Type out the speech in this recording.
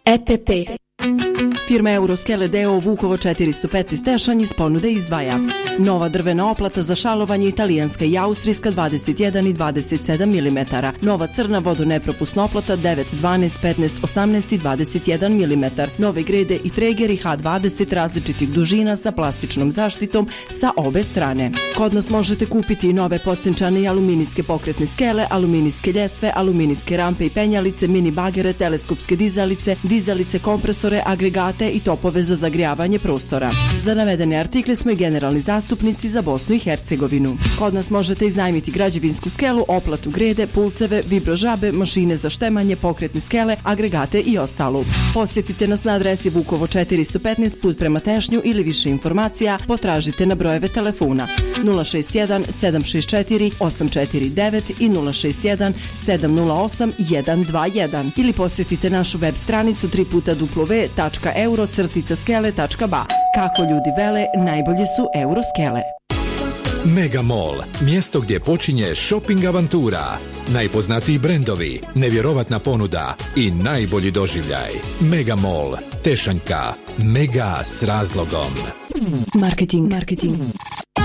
EPP. Firma Euroskele d.o.o. Vukovo 415 Tešanj iz ponude izdvaja nova drvena oplata za šalovanje italijanska i austrijska 21 i 27 mm, nova crna vodonepropusna oplata 9, 12, 15, 18 i 21 mm, nove grede i tregeri H20 različitih dužina sa plastičnom zaštitom sa obe strane. Kod nas možete kupiti i nove podsenčane i aluminijske pokretne skele, aluminijske ljestve, aluminijske rampe i penjalice, mini bagere, teleskopske dizalice, kompresore, agregate i topove za zagrijavanje prostora. Za navedene artikle smo i generalni zastupnici za Bosnu i Hercegovinu. Kod nas možete iznajmiti građevinsku skelu, oplatu grede, pulceve, vibrožabe, mašine za štemanje, pokretne skele, agregate i ostalo. Posjetite nas na adresi Vukovo 415 put prema Tešnju ili više informacija potražite na brojeve telefona 061 764 849 i 061 708 121 ili posjetite našu web stranicu www.euro-skele.ba. Kako ljudi vele, najbolje su Euroskele. Mega Mall, mjesto gdje počinje shopping avantura. Najpoznatiji brendovi, nevjerovatna ponuda i najbolji doživljaj. Mega Mall, Tešanjka, mega s razlogom. Marketing.